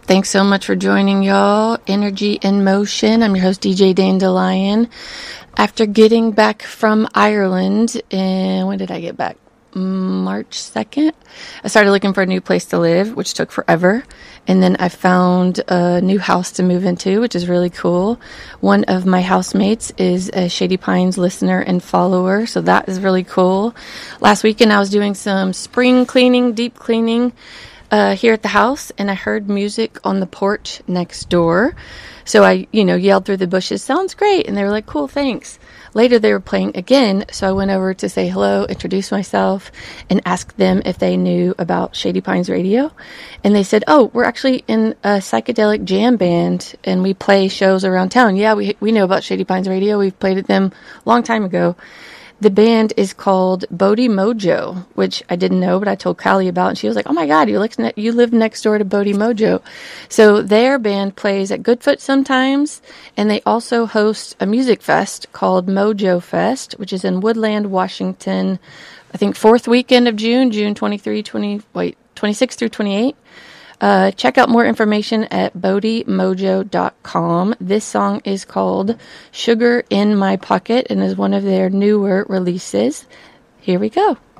Thanks so much for joining, y'all. Energy in Motion. I'm your host, DJ Dandelion. After getting back from Ireland, and when did I get back? March 2nd. I started looking for a new place to live, which took forever. And then I found a new house to move into, which is really cool. One of my housemates is a Shady Pines listener and follower, so that is really cool. Last weekend, I was doing some spring cleaning, deep cleaning, here at the house, and I heard music on the porch next door. So I, yelled through the bushes, "Sounds great." And they were like, "Cool, thanks." Later they were playing again, so I went over to say hello, introduce myself, and ask them if they knew about Shady Pines Radio. And they said, "Oh, we're actually in a psychedelic jam band, and we play shows around town." Yeah, we know about Shady Pines Radio. We've played at them a long time ago. The band is called Bodhi Mojo, which I didn't know, but I told Callie about, and she was like, "Oh my God, you live next door to Bodhi Mojo." So their band plays at Goodfoot sometimes, and they also host a music fest called Mojo Fest, which is in Woodland, Washington, I think 4th weekend of June 26th through 28th. Check out more information at bodhimojo.com. This song is called Sugar in My Pocket and is one of their newer releases. Here we go.